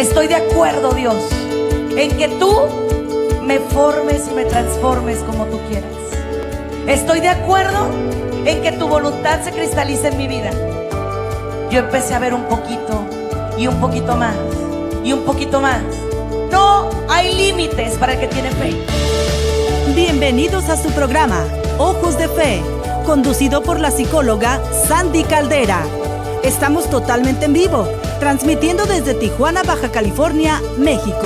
Estoy de acuerdo, Dios, en que tú me formes y me transformes como tú quieras. Estoy de acuerdo en que tu voluntad se cristalice en mi vida. Yo empecé a ver un poquito y un poquito más y un poquito más. No hay límites para el que tiene fe. Bienvenidos a su programa Ojos de Fe, conducido por la psicóloga Sandy Caldera. Estamos totalmente en vivo, transmitiendo desde Tijuana, Baja California, México.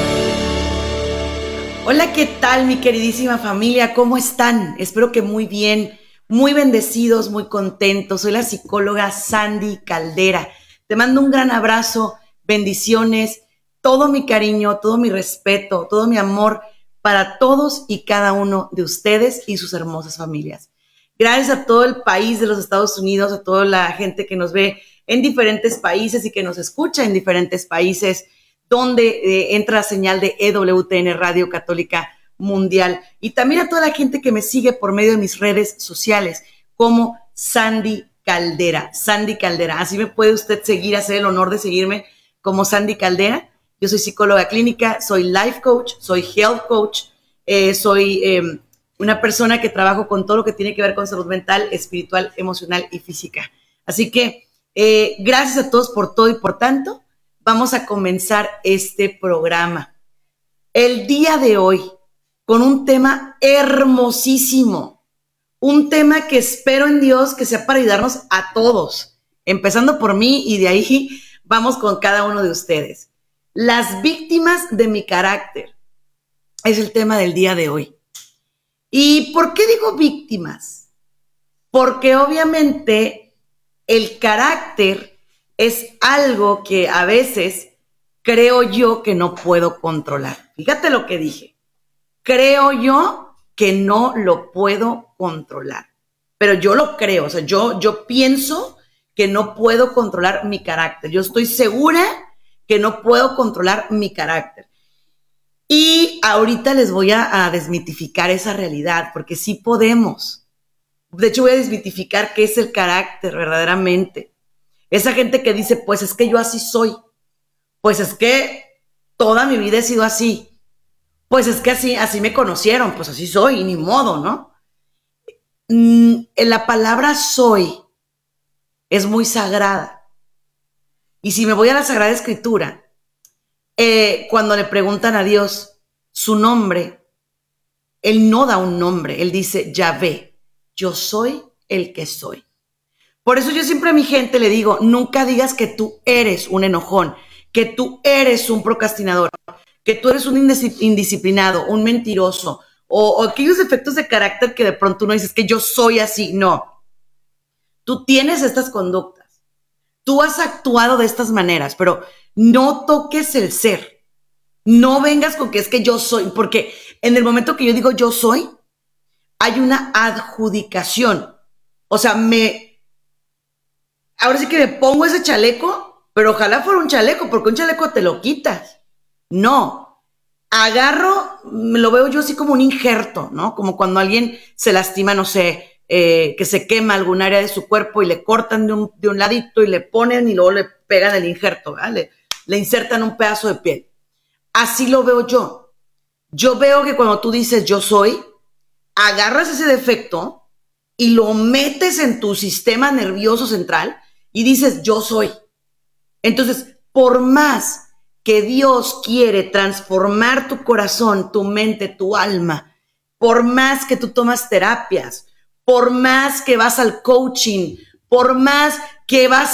Hola, ¿qué tal, mi queridísima familia? ¿Cómo están? Espero que muy bien, muy bendecidos, muy contentos. Soy la psicóloga Sandy Caldera. Te mando un gran abrazo, bendiciones, todo mi cariño, todo mi respeto, todo mi amor para todos y cada uno de ustedes y sus hermosas familias. Gracias a todo el país de los Estados Unidos, a toda la gente que nos ve en diferentes países y que nos escucha en diferentes países, donde entra la señal de EWTN Radio Católica Mundial. Y también a toda la gente que me sigue por medio de mis redes sociales, como Sandy Caldera. Sandy Caldera. Así me puede usted seguir, hacer el honor de seguirme como Sandy Caldera. Yo soy psicóloga clínica, soy life coach, soy health coach, soy una persona que trabajo con todo lo que tiene que ver con salud mental, espiritual, emocional y física. Así que gracias a todos por todo y por tanto. Vamos a comenzar este programa el día de hoy con un tema hermosísimo, un tema que espero en Dios que sea para ayudarnos a todos, empezando por mí y de ahí vamos con cada uno de ustedes. Las víctimas de mi carácter es el tema del día de hoy. ¿Y por qué digo víctimas? Porque obviamente el carácter es algo que a veces creo yo que no puedo controlar. Fíjate lo que dije. Creo yo que no lo puedo controlar. Pero yo lo creo. O sea, yo pienso que no puedo controlar mi carácter. Yo estoy segura que no puedo controlar mi carácter. Y ahorita les voy a desmitificar esa realidad, porque sí podemos. De hecho, voy a desmitificar qué es el carácter verdaderamente. Esa gente que dice, pues es que yo así soy. Pues es que toda mi vida he sido así. Pues es que así me conocieron, pues así soy, y ni modo, ¿no? La palabra soy es muy sagrada. Y si me voy a la Sagrada Escritura, cuando le preguntan a Dios su nombre, Él no da un nombre, Él dice, Yahvé, yo soy el que soy. Por eso yo siempre a mi gente le digo, nunca digas que tú eres un enojón, que tú eres un procrastinador, que tú eres un indisciplinado, un mentiroso, o aquellos defectos de carácter que de pronto uno dice que yo soy así. No, tú tienes estas conductas. Tú has actuado de estas maneras, pero no toques el ser. No vengas con que es que yo soy, porque en el momento que yo digo yo soy, hay una adjudicación. O sea, ahora sí que me pongo ese chaleco, pero ojalá fuera un chaleco, porque un chaleco te lo quitas. No, agarro, lo veo yo así como un injerto, ¿no? Como cuando alguien se lastima, no sé, que se quema algún área de su cuerpo y le cortan de un ladito y le ponen y luego le pegan el injerto, ¿verdad? Le insertan un pedazo de piel. Así lo veo yo. Yo veo que cuando tú dices yo soy, agarras ese defecto y lo metes en tu sistema nervioso central y dices yo soy. Entonces, por más que Dios quiere transformar tu corazón, tu mente, tu alma, por más que tú tomas terapias, por más que vas al coaching, por más que vas